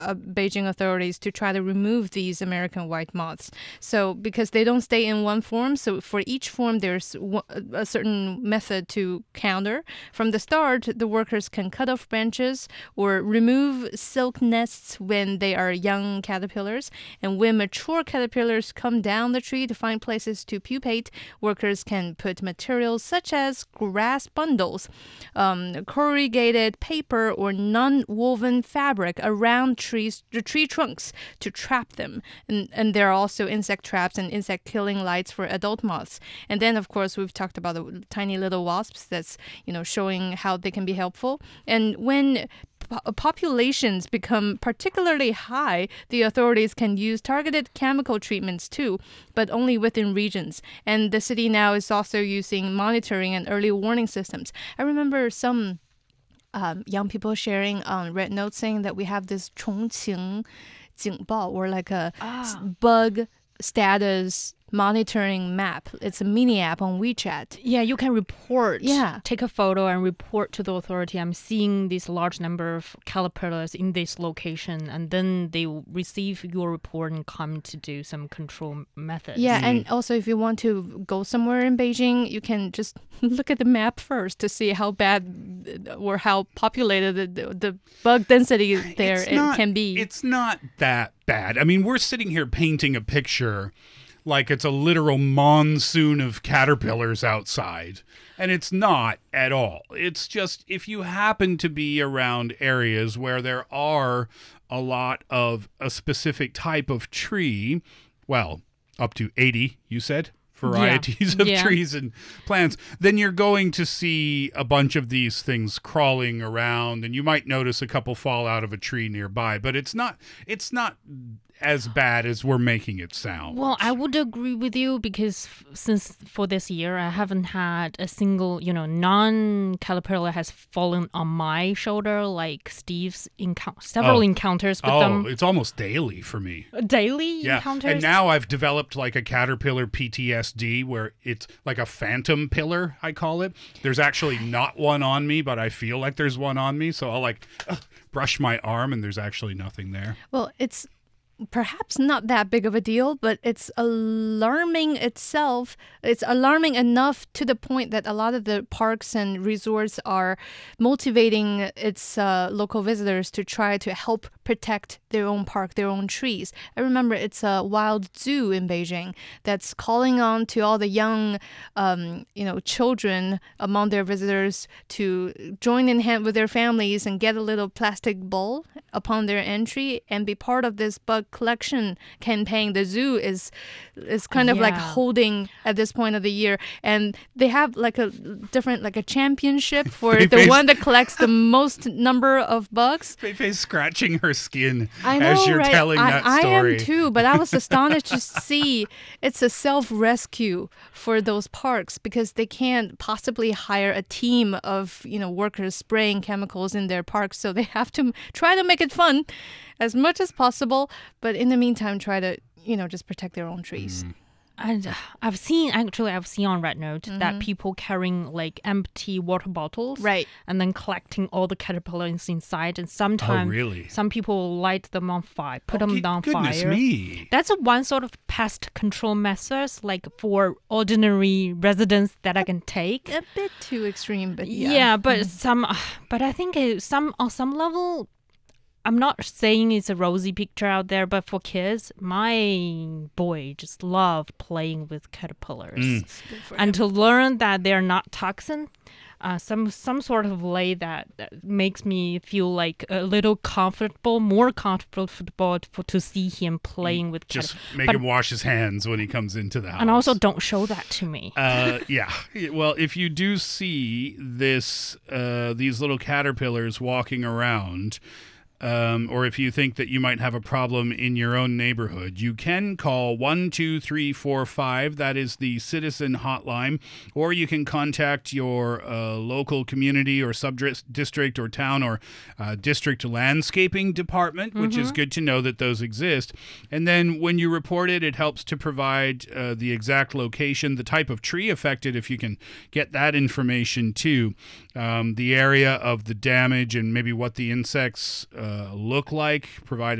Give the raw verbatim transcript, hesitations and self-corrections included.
uh, Beijing authorities to try to remove these American white moths. So because they don't stay in one form, so for each form there's a certain method to counter. From the start, the workers can cut off branches or remove silk nests when they are young caterpillars. And when mature caterpillars come down the tree to find places to pupate, workers can put materials such as grass bundles, um, corrugated paper, or non-woven fabric around trees, the tree trunks to trap them. And, and there are also insect traps and insect killing lights for adult moths. And then, of course, we've talked about the tiny little wasps that's, you know, showing how they can be helpful. And when populations become particularly high, the authorities can use targeted chemical treatments too, but only within regions. And the city now is also using monitoring and early warning systems. I remember some um, young people sharing on Red Note saying that we have this 重庆警报, or like a ah. bug status monitoring map. It's a mini app on WeChat. Yeah, you can report. Yeah. Take a photo and report to the authority. I'm seeing this large number of caterpillars in this location, and then they will receive your report and come to do some control methods. Yeah, mm. and also if you want to go somewhere in Beijing, you can just look at the map first to see how bad or how populated the, the bug density there it's it not, can be. It's not that bad. I mean, we're sitting here painting a picture like it's a literal monsoon of caterpillars outside. And it's not at all. It's just if you happen to be around areas where there are a lot of a specific type of tree, well, up to eighty, you said, varieties yeah. of yeah. trees and plants, then you're going to see a bunch of these things crawling around, and you might notice a couple fall out of a tree nearby, but it's not it's not as bad as we're making it sound. Well, I would agree with you because f- since for this year, I haven't had a single, you know, non-caterpillar has fallen on my shoulder like Steve's encou- several oh. encounters with oh, them. Oh, it's almost daily for me. Daily yeah. encounters? And now I've developed like a caterpillar P T S D where it's like a phantom pillar, I call it. There's actually not one on me, but I feel like there's one on me. So I'll like uh, brush my arm and there's actually nothing there. Well, it's perhaps not that big of a deal, but it's alarming itself. It's alarming enough to the point that a lot of the parks and resorts are motivating its uh, local visitors to try to help protect their own park, their own trees. I remember it's a wild zoo in Beijing that's calling on to all the young, um, you know, children among their visitors to join in hand with their families and get a little plastic bowl upon their entry and be part of this bug collection campaign the zoo is is kind of yeah. like holding at this point of the year. And they have like a different, like a championship for the Fei-Fei's one that collects the most number of bugs. Fei-Fei's scratching her skin I know, as you're right? telling I, that I story. am too, but I was astonished to see it's a self-rescue for those parks because they can't possibly hire a team of, you know, workers spraying chemicals in their parks, so they have to try to make it fun as much as possible, but in the meantime try to, you know, just protect their own trees. Mm. And uh, I've seen, actually, I've seen on Red Note Mm-hmm. that people carrying like empty water bottles. Right. And then collecting all the caterpillars inside. And sometimes Oh, really? some people light them on fire, put Oh, them good- on goodness fire. me. That's a one sort of pest control measures, like for ordinary residents that I can take. A bit too extreme, but yeah. Yeah, but some, but I think it, some on some level, I'm not saying it's a rosy picture out there, but for kids, my boy just loved playing with caterpillars. Mm. And to learn that they're not toxin, uh, some some sort of way that, that makes me feel like a little comfortable, more comfortable for, to see him playing with Just caterpillars. make But- him wash his hands when he comes into the house. And also don't show that to me. Uh, yeah. Well, if you do see this, uh, these little caterpillars walking around, um, or if you think that you might have a problem in your own neighborhood, you can call one two three four five. That is the citizen hotline. Or you can contact your uh, local community or sub-district or town or uh, district landscaping department, which is good to know that those exist. And then when you report it, it helps to provide uh, the exact location, the type of tree affected, if you can get that information too, um, the area of the damage and maybe what the insects uh, uh, look like, provided